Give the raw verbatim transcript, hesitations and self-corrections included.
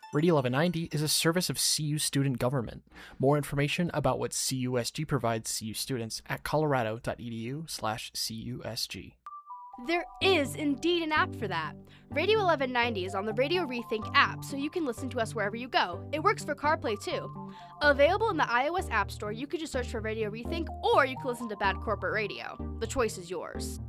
Radio eleven ninety is a service of C U Student Government. More information about what C U S G provides C U students at colorado.edu slash CUSG. There is indeed an app for that. Radio eleven ninety is on the Radio Rethink app, so you can listen to us wherever you go. It works for CarPlay too. Available in the iOS App Store, you could just search for Radio Rethink, or you can listen to Bad Corporate Radio. The choice is yours.